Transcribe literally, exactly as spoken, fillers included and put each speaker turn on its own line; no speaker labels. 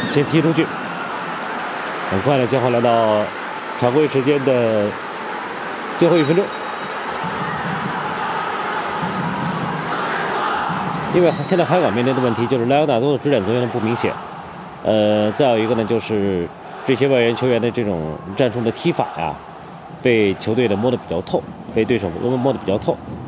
先踢出去。很快的，将会来到常规时间的最后一分钟。因为现在海港面临的问题就是莱昂纳多的指点作用不明显，呃，再有一个呢就是这些外援球员的这种战术的踢法呀，被球队的摸得比较透，被对手摸得比较透。